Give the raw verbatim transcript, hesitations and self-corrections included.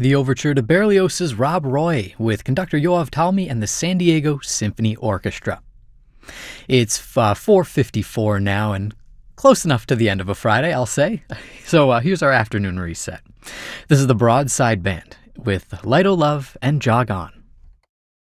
The overture to Berlioz's Rob Roy with conductor Yoav Talmi and the San Diego Symphony Orchestra. It's uh, four fifty-four now and close enough to the end of a Friday, I'll say. So uh, here's our afternoon reset. This is the Broadside Band with Light O' Love and Jog On.